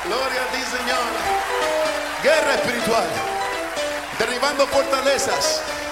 Gloria a ti, Señor. Guerra espiritual. Derribando fortalezas.